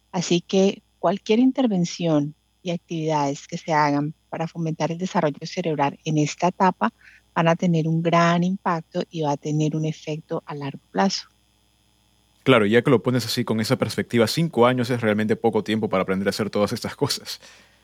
Así que cualquier intervención y actividades que se hagan para fomentar el desarrollo cerebral en esta etapa van a tener un gran impacto y va a tener un efecto a largo plazo. Claro, ya que lo pones así con esa perspectiva, 5 años es realmente poco tiempo para aprender a hacer todas estas cosas.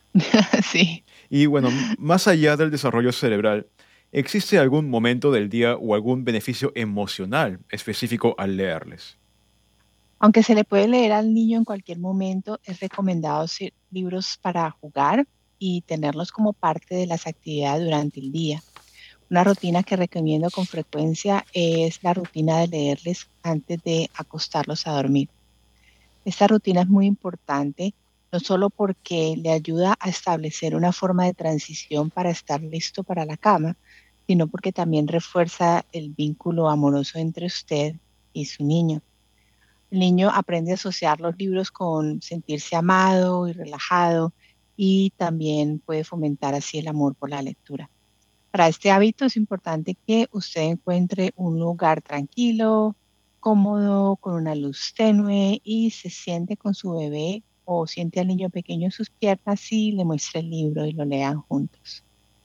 Sí. Y bueno, más allá del desarrollo cerebral, ¿existe algún momento del día o algún beneficio emocional específico al leerles? Aunque se le puede leer al niño en cualquier momento, es recomendado libros para jugar y tenerlos como parte de las actividades durante el día. Una rutina que recomiendo con frecuencia es la rutina de leerles antes de acostarlos a dormir. Esta rutina es muy importante, no solo porque le ayuda a establecer una forma de transición para estar listo para la cama, sino porque también refuerza el vínculo amoroso entre usted y su niño. El niño aprende a asociar los libros con sentirse amado y relajado y también puede fomentar así el amor por la lectura. Para este hábito es importante que usted encuentre un lugar tranquilo, cómodo, con una luz tenue y se siente con su bebé o siente al niño pequeño en sus piernas y le muestre el libro y lo lean juntos.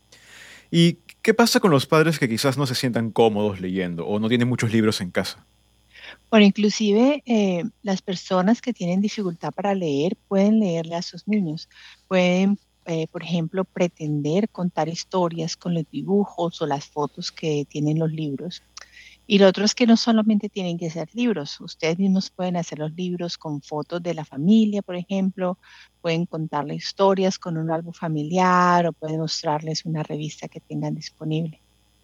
¿Y qué pasa con los padres que quizás no se sientan cómodos leyendo o no tienen muchos libros en casa? Bueno, inclusive las personas que tienen dificultad para leer pueden leerle a sus niños. Pueden, por ejemplo, pretender contar historias con los dibujos o las fotos que tienen los libros. Y lo otro es que no solamente tienen que ser libros, ustedes mismos pueden hacer los libros con fotos de la familia, por ejemplo, pueden contarle historias con un álbum familiar o pueden mostrarles una revista que tengan disponible.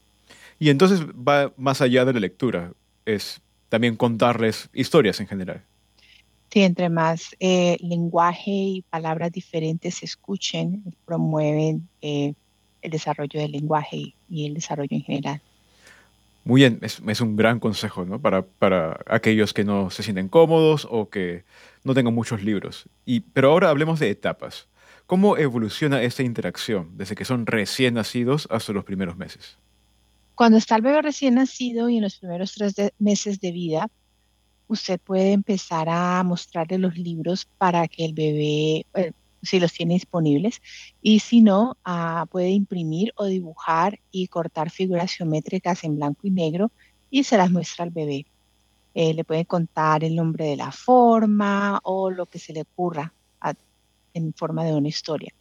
Y entonces va más allá de la lectura, es también contarles historias en general. Sí, entre más lenguaje y palabras diferentes se escuchen, promueven el desarrollo del lenguaje y el desarrollo en general. Muy bien, es un gran consejo, ¿no? Para aquellos que no se sienten cómodos o que no tengan muchos libros. Pero ahora hablemos de etapas. ¿Cómo evoluciona esta interacción desde que son recién nacidos hasta los primeros meses? Cuando está el bebé recién nacido y en los primeros meses de vida, usted puede empezar a mostrarle los libros para que el bebé, si los tiene disponibles, y si no, puede imprimir o dibujar y cortar figuras geométricas en blanco y negro y se las muestra al bebé. Le puede contar el nombre de la forma o lo que se le ocurra a- en forma de una historia.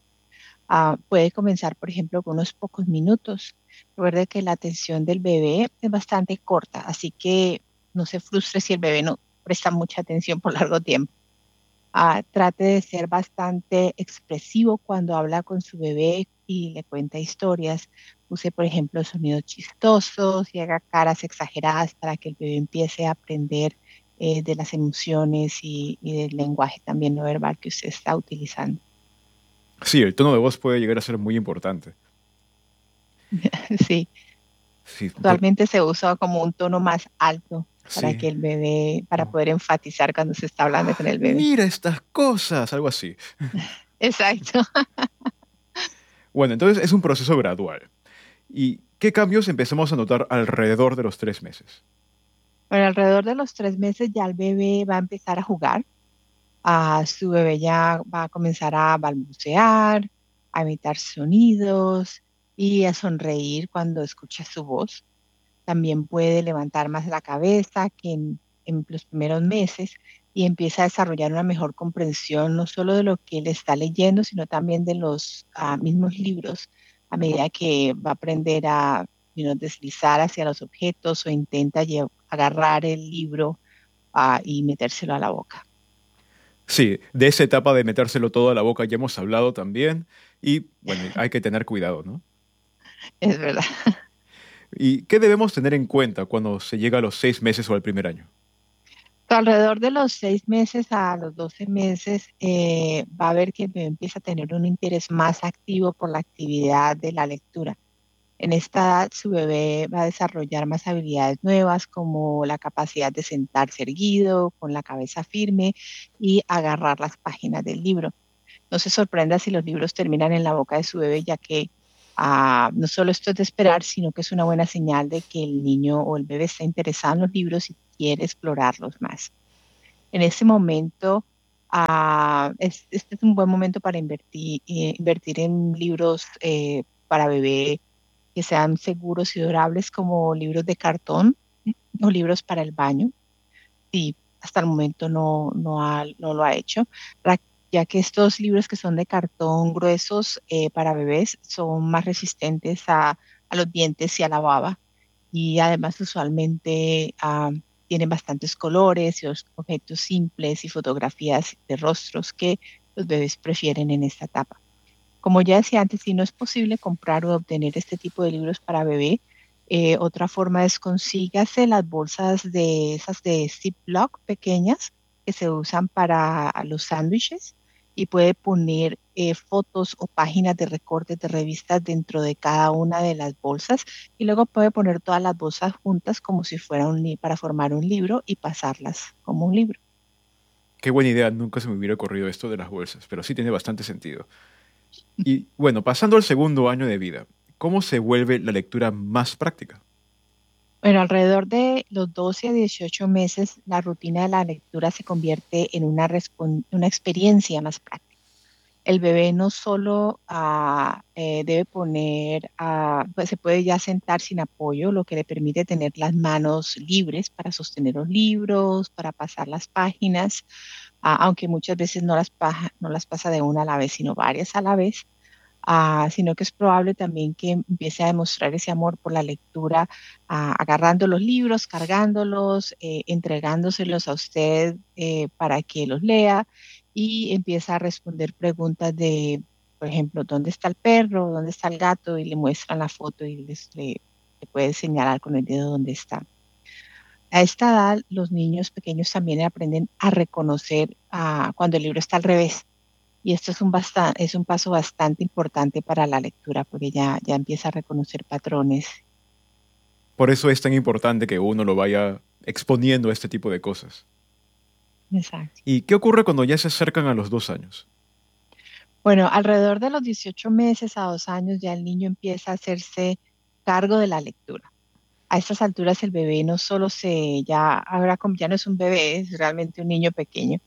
Puede comenzar, por ejemplo, con unos pocos minutos. Recuerde que la atención del bebé es bastante corta, así que no se frustre si el bebé no presta mucha atención por largo tiempo. Trate de ser bastante expresivo cuando habla con su bebé y le cuenta historias. Use, por ejemplo, sonidos chistosos y haga caras exageradas para que el bebé empiece a aprender de las emociones y del lenguaje también no verbal que usted está utilizando. Sí, el tono de voz puede llegar a ser muy importante. Sí. Sí, Actualmente se usa como un tono más alto para sí. que el bebé, para Como, poder enfatizar cuando se está hablando con el bebé. mira estas cosas, algo así. Exacto. Bueno, entonces es un proceso gradual. ¿Y qué cambios empezamos a notar alrededor de los 3 meses? Bueno, alrededor de los 3 meses ya el bebé va a empezar a jugar. Su bebé ya va a comenzar a balbucear, a imitar sonidos y a sonreír cuando escucha su voz. También puede levantar más la cabeza que en los primeros meses y empieza a desarrollar una mejor comprensión no solo de lo que él está leyendo, sino también de los mismos libros a medida que va a aprender a deslizar hacia los objetos o intenta agarrar el libro y metérselo a la boca. Sí, de esa etapa de metérselo todo a la boca ya hemos hablado también. Y bueno, hay que tener cuidado, ¿no? Es verdad. ¿Y qué debemos tener en cuenta cuando se llega a los 6 meses o al primer año? Alrededor de los 6 meses a los 12 meses va a ver que el bebé empieza a tener un interés más activo por la actividad de la lectura. En esta edad, su bebé va a desarrollar más habilidades nuevas como la capacidad de sentarse erguido, con la cabeza firme y agarrar las páginas del libro. No se sorprenda si los libros terminan en la boca de su bebé, ya que no solo esto es de esperar, sino que es una buena señal de que el niño o el bebé está interesado en los libros y quiere explorarlos más. En ese momento, Este es un buen momento para invertir en libros para bebé que sean seguros y durables como libros de cartón o libros para el baño. Sí, hasta el momento no lo ha hecho, ra- ya que estos libros que son de cartón gruesos para bebés son más resistentes a los dientes y a la baba y además usualmente tienen bastantes colores y objetos simples y fotografías de rostros que los bebés prefieren en esta etapa. Como ya decía antes, si no es posible comprar o obtener este tipo de libros para bebé, otra forma es consígase las bolsas de esas de Ziploc pequeñas que se usan para los sándwiches y puede poner fotos o páginas de recortes de revistas dentro de cada una de las bolsas y luego puede poner todas las bolsas juntas como si fuera para formar un libro y pasarlas como un libro. Qué buena idea, nunca se me hubiera ocurrido esto de las bolsas, pero sí tiene bastante sentido. Y bueno, pasando al segundo año de vida, ¿cómo se vuelve la lectura más práctica? Bueno, alrededor de los 12 a 18 meses, la rutina de la lectura se convierte en una experiencia más práctica. El bebé no solo debe poner, pues se puede ya sentar sin apoyo, lo que le permite tener las manos libres para sostener los libros, para pasar las páginas, aunque muchas veces no las pasa de una a la vez, sino varias a la vez, sino que es probable también que empiece a demostrar ese amor por la lectura, agarrando los libros, cargándolos, entregándoselos a usted para que los lea y empieza a responder preguntas de, por ejemplo, ¿dónde está el perro? ¿Dónde está el gato? Y le muestran la foto y le puede señalar con el dedo dónde está. A esta edad, los niños pequeños también aprenden a reconocer cuando el libro está al revés y esto es un paso bastante importante para la lectura, porque ya empieza a reconocer patrones. Por eso es tan importante que uno lo vaya exponiendo a este tipo de cosas. Exacto. ¿Y qué ocurre cuando ya se acercan a los 2 años? Bueno, alrededor de los 18 meses a 2 años ya el niño empieza a hacerse cargo de la lectura. A estas alturas el bebé no solo ya no es un bebé, es realmente un niño pequeño.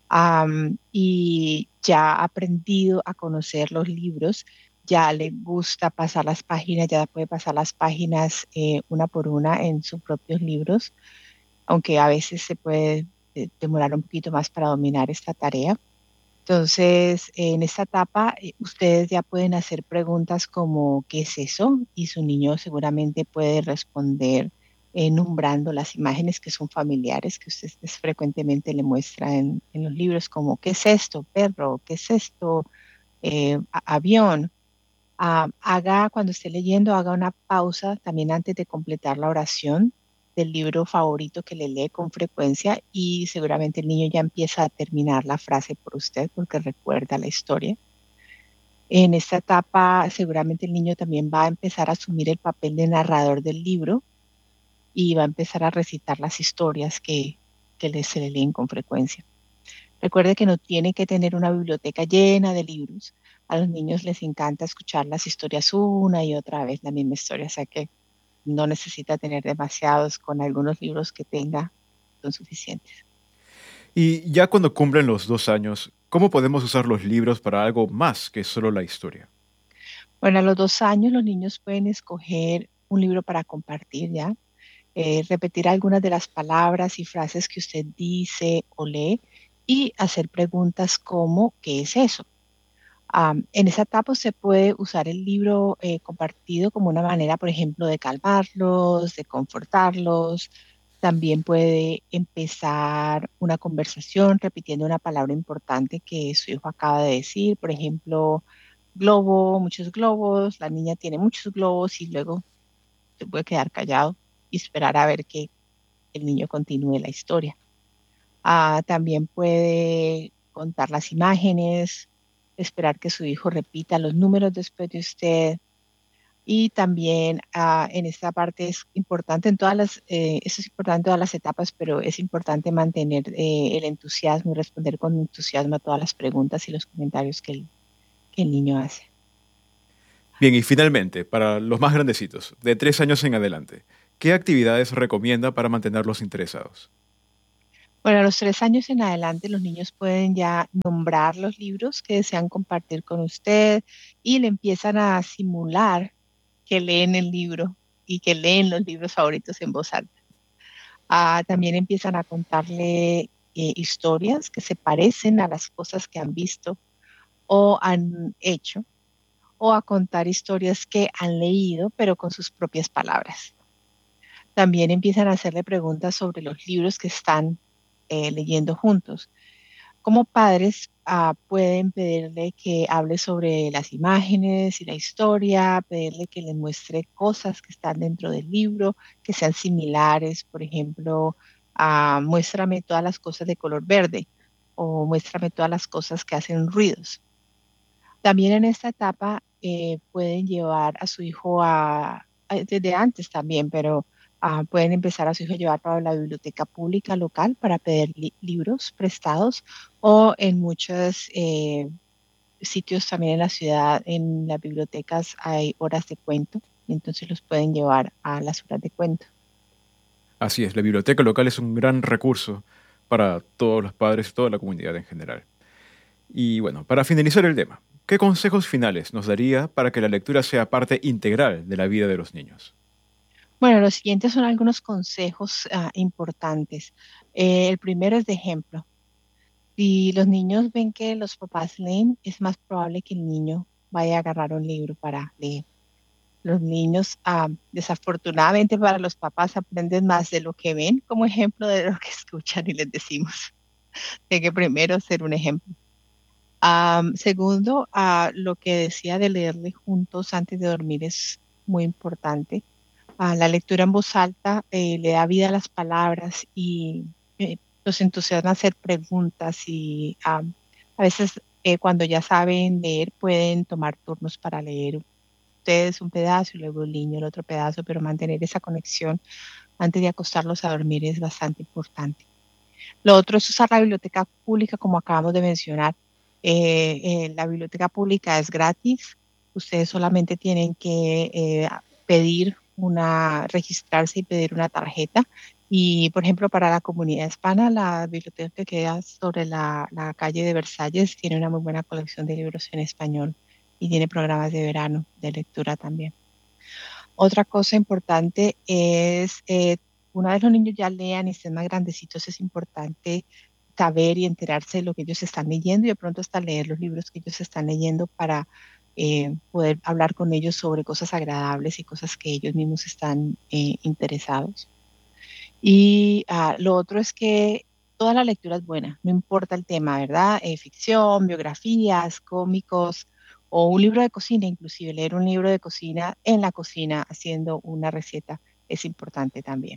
Y ya ha aprendido a conocer los libros, ya le gusta pasar las páginas, ya puede pasar las páginas una por una en sus propios libros, aunque a veces se puede demorar un poquito más para dominar esta tarea. Entonces, en esta etapa, ustedes ya pueden hacer preguntas como ¿qué es eso? Y su niño seguramente puede responder nombrando las imágenes que son familiares, que ustedes frecuentemente le muestra en los libros, como ¿qué es esto? Perro, ¿qué es esto? Avión. Cuando esté leyendo, haga una pausa también antes de completar la oración del libro favorito que le lee con frecuencia y seguramente el niño ya empieza a terminar la frase por usted porque recuerda la historia. En esta etapa, seguramente el niño también va a empezar a asumir el papel de narrador del libro y va a empezar a recitar las historias que se le leen con frecuencia. Recuerde que no tiene que tener una biblioteca llena de libros. A los niños les encanta escuchar las historias una y otra vez, la misma historia, o sea que no necesita tener demasiados, con algunos libros que tenga son suficientes. Y ya cuando cumplen los 2 años, ¿cómo podemos usar los libros para algo más que solo la historia? Bueno, a los 2 años los niños pueden escoger un libro para compartir ya, repetir algunas de las palabras y frases que usted dice o lee y hacer preguntas como ¿qué es eso? En esa etapa se puede usar el libro compartido como una manera, por ejemplo, de calmarlos, de confortarlos. También puede empezar una conversación repitiendo una palabra importante que su hijo acaba de decir, por ejemplo, globo, muchos globos, la niña tiene muchos globos y luego se puede quedar callado y esperar a ver que el niño continúe la historia. También puede contar las imágenes, esperar que su hijo repita los números después de usted. Y también en esta parte es importante eso es importante en todas las etapas, pero es importante mantener el entusiasmo y responder con entusiasmo a todas las preguntas y los comentarios que el niño hace. Bien, y finalmente, para los más grandecitos, de 3 años en adelante, ¿qué actividades recomienda para mantenerlos interesados? Bueno, a los 3 años en adelante los niños pueden ya nombrar los libros que desean compartir con usted y le empiezan a simular que leen el libro y que leen los libros favoritos en voz alta. También empiezan a contarle historias que se parecen a las cosas que han visto o han hecho, o a contar historias que han leído, pero con sus propias palabras. También empiezan a hacerle preguntas sobre los libros que están leyendo juntos. Como padres, pueden pedirle que hable sobre las imágenes y la historia, pedirle que les muestre cosas que están dentro del libro, que sean similares. Por ejemplo, muéstrame todas las cosas de color verde o muéstrame todas las cosas que hacen ruidos. También en esta etapa pueden llevar a su hijo desde antes también, pero pueden empezar a su hijo a llevar para la biblioteca pública local para pedir libros prestados o en muchos sitios también en la ciudad, en las bibliotecas hay horas de cuento, y entonces los pueden llevar a las horas de cuento. Así es, la biblioteca local es un gran recurso para todos los padres y toda la comunidad en general. Y bueno, para finalizar el tema, ¿qué consejos finales nos daría para que la lectura sea parte integral de la vida de los niños? Bueno, los siguientes son algunos consejos importantes. El primero es de ejemplo. Si los niños ven que los papás leen, es más probable que el niño vaya a agarrar un libro para leer. Los niños, desafortunadamente para los papás, aprenden más de lo que ven como ejemplo de lo que escuchan y les decimos. Hay que primero ser un ejemplo. Segundo, lo que decía de leerle juntos antes de dormir es muy importante. La lectura en voz alta le da vida a las palabras y los entusiasma a hacer preguntas y a veces cuando ya saben leer pueden tomar turnos para leer ustedes un pedazo y luego el niño el otro pedazo, pero mantener esa conexión antes de acostarlos a dormir es bastante importante. Lo otro es usar la biblioteca pública, como acabamos de mencionar. La biblioteca pública es gratis. Ustedes solamente tienen que registrarse y pedir una tarjeta. Y, por ejemplo, para la comunidad hispana, la biblioteca que queda sobre la calle de Versalles tiene una muy buena colección de libros en español y tiene programas de verano de lectura también. Otra cosa importante es, una vez los niños ya lean y estén más grandecitos, es importante saber y enterarse de lo que ellos están leyendo y de pronto hasta leer los libros que ellos están leyendo para poder hablar con ellos sobre cosas agradables y cosas que ellos mismos están interesados. Y lo otro es que toda la lectura es buena, no importa el tema, ¿verdad? Ficción, biografías, cómicos o un libro de cocina, inclusive leer un libro de cocina en la cocina haciendo una receta es importante también.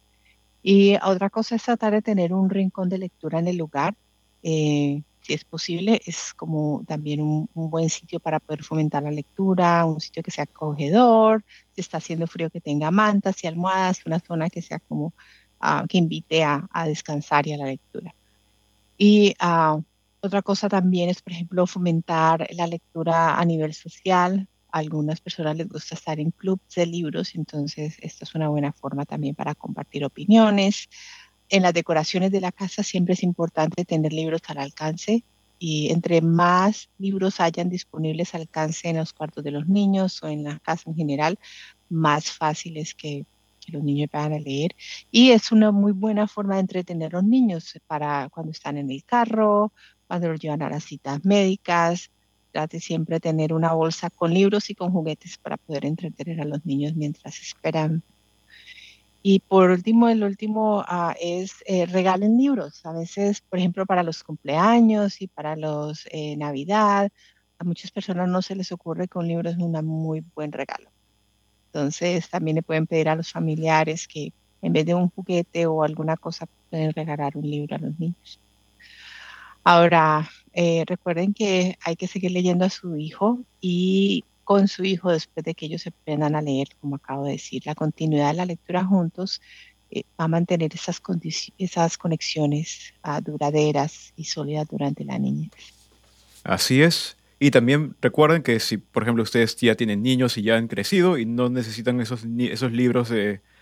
Y otra cosa es tratar de tener un rincón de lectura en el lugar. Si es posible, es como también un buen sitio para poder fomentar la lectura, un sitio que sea acogedor, si está haciendo frío que tenga mantas y almohadas, una zona que sea como que invite a descansar y a la lectura. Y otra cosa también es, por ejemplo, fomentar la lectura a nivel social. A algunas personas les gusta estar en clubes de libros, entonces esta es una buena forma también para compartir opiniones. En las decoraciones de la casa siempre es importante tener libros al alcance y entre más libros hayan disponibles al alcance en los cuartos de los niños o en la casa en general, más fácil es que los niños vayan a leer. Y es una muy buena forma de entretener a los niños para cuando están en el carro, cuando los llevan a las citas médicas. Trate siempre de tener una bolsa con libros y con juguetes para poder entretener a los niños mientras esperan. Y por último, el último es regalen libros. A veces, por ejemplo, para los cumpleaños y para los Navidad, a muchas personas no se les ocurre que un libro es un muy buen regalo. Entonces, también le pueden pedir a los familiares que en vez de un juguete o alguna cosa, pueden regalar un libro a los niños. Ahora, recuerden que hay que seguir leyendo a su hijo y con su hijo después de que ellos aprendan a leer, como acabo de decir. La continuidad de la lectura juntos va a mantener esas conexiones duraderas y sólidas durante la niñez. Así es. Y también recuerden que si, por ejemplo, ustedes ya tienen niños y ya han crecido y no necesitan esos libros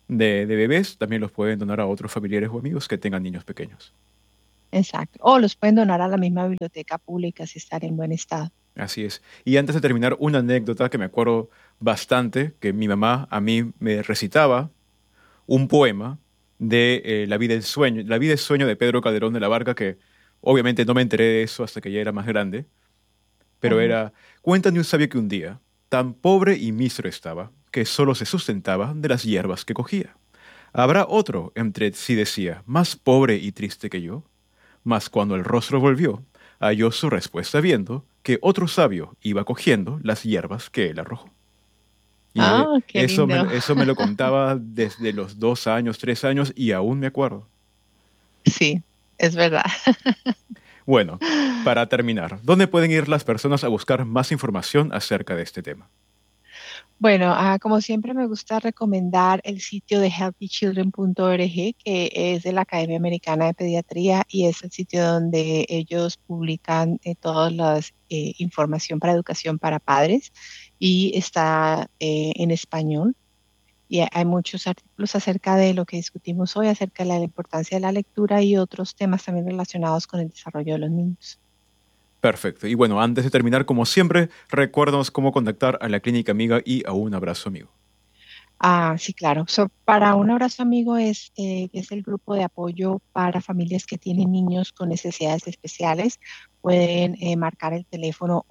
de bebés, también los pueden donar a otros familiares o amigos que tengan niños pequeños. Exacto. O los pueden donar a la misma biblioteca pública si están en buen estado. Así es. Y antes de terminar, una anécdota que me acuerdo bastante, que mi mamá a mí me recitaba un poema de La vida es sueño de Pedro Calderón de la Barca, que obviamente no me enteré de eso hasta que ya era más grande, pero Ajá. era, cuéntame un sabio que un día, tan pobre y mísero estaba, que solo se sustentaba de las hierbas que cogía. Habrá otro, entre sí decía, más pobre y triste que yo. Mas cuando el rostro volvió, halló su respuesta viendo que otro sabio iba cogiendo las hierbas que él arrojó. Y Ah, qué lindo. eso me lo contaba desde los 2 años, 3 años y aún me acuerdo. Sí, es verdad. Bueno, para terminar, ¿dónde pueden ir las personas a buscar más información acerca de este tema? Bueno, como siempre me gusta recomendar el sitio de healthychildren.org, que es de la Academia Americana de Pediatría y es el sitio donde ellos publican toda la información para educación para padres y está en español. Y hay muchos artículos acerca de lo que discutimos hoy, acerca de la importancia de la lectura y otros temas también relacionados con el desarrollo de los niños. Perfecto. Y bueno, antes de terminar, como siempre, recuérdanos cómo contactar a la Clínica Amiga y a Un Abrazo Amigo. Sí, claro. Para Un Abrazo Amigo es el grupo de apoyo para familias que tienen niños con necesidades especiales. Pueden marcar el teléfono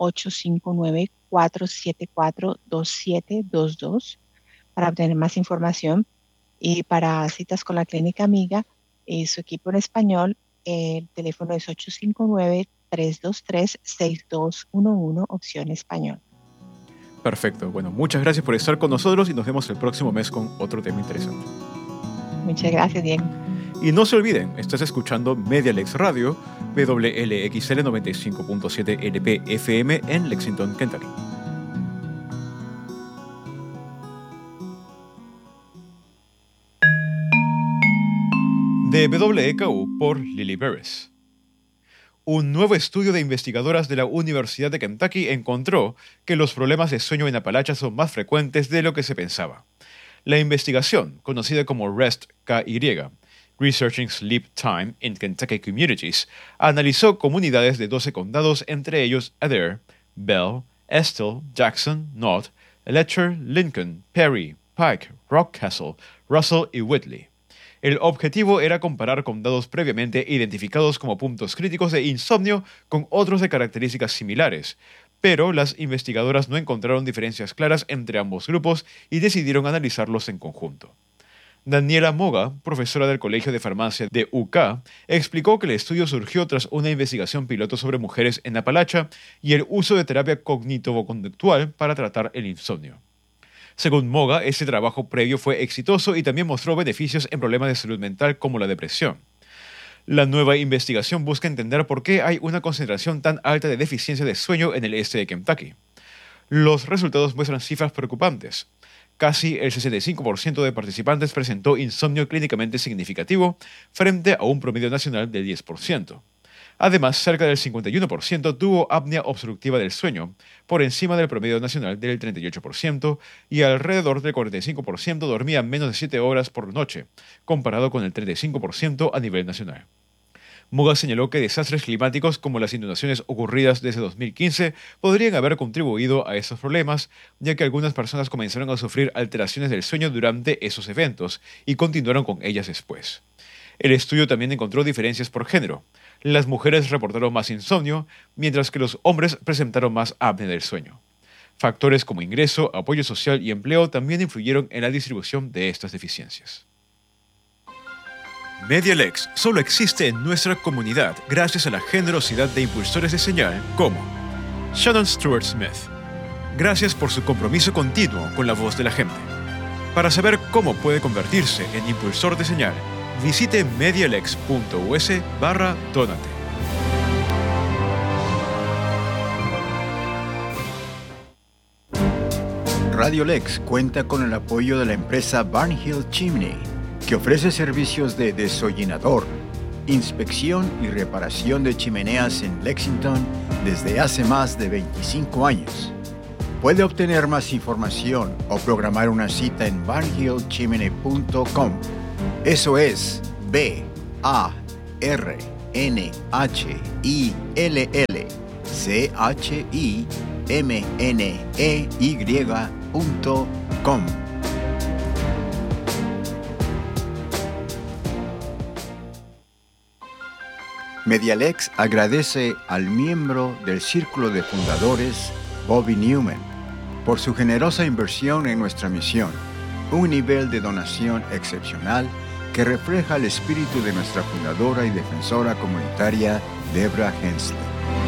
859-474-2722 para obtener más información. Y para citas con la Clínica Amiga y su equipo en español, el teléfono es 859-323-6211, opción español. Perfecto. Bueno, muchas gracias por estar con nosotros y nos vemos el próximo mes con otro tema interesante. Muchas gracias, Diego. Y no se olviden, estás escuchando Medialex Radio, WLXL 95.7 LP FM en Lexington, Kentucky. De WKU por Lily Beres. Un nuevo estudio de investigadoras de la Universidad de Kentucky encontró que los problemas de sueño en Appalachia son más frecuentes de lo que se pensaba. La investigación, conocida como REST-KY, Researching Sleep Time in Kentucky Communities, analizó comunidades de 12 condados, entre ellos Adair, Bell, Estill, Jackson, Knott, Letcher, Lincoln, Perry, Pike, Rockcastle, Russell y Whitley. El objetivo era comparar condados previamente identificados como puntos críticos de insomnio con otros de características similares, pero las investigadoras no encontraron diferencias claras entre ambos grupos y decidieron analizarlos en conjunto. Daniela Moga, profesora del Colegio de Farmacia de UK, explicó que el estudio surgió tras una investigación piloto sobre mujeres en Appalachia y el uso de terapia cognitivo-conductual para tratar el insomnio. Según Moga, ese trabajo previo fue exitoso y también mostró beneficios en problemas de salud mental como la depresión. La nueva investigación busca entender por qué hay una concentración tan alta de deficiencia de sueño en el este de Kentucky. Los resultados muestran cifras preocupantes. Casi el 65% de participantes presentó insomnio clínicamente significativo frente a un promedio nacional del 10%. Además, cerca del 51% tuvo apnea obstructiva del sueño, por encima del promedio nacional del 38%, y alrededor del 45% dormía menos de 7 horas por noche, comparado con el 35% a nivel nacional. Moga señaló que desastres climáticos como las inundaciones ocurridas desde 2015 podrían haber contribuido a esos problemas, ya que algunas personas comenzaron a sufrir alteraciones del sueño durante esos eventos y continuaron con ellas después. El estudio también encontró diferencias por género. Las mujeres reportaron más insomnio, mientras que los hombres presentaron más apnea del sueño. Factores como ingreso, apoyo social y empleo también influyeron en la distribución de estas deficiencias. Medialex solo existe en nuestra comunidad gracias a la generosidad de impulsores de señal como Shannon Stewart Smith. Gracias por su compromiso continuo con la voz de la gente. Para saber cómo puede convertirse en impulsor de señal, visite medialex.us/donate. Radio Lex cuenta con el apoyo de la empresa Barnhill Chimney, que ofrece servicios de desollinador, inspección y reparación de chimeneas en Lexington desde hace más de 25 años. Puede obtener más información o programar una cita en barnhillchimney.com. Eso es barnhillchimney.com. Medialex agradece al miembro del Círculo de Fundadores, Bobby Newman, por su generosa inversión en nuestra misión, un nivel de donación excepcional que refleja el espíritu de nuestra fundadora y defensora comunitaria, Deborah Hensley.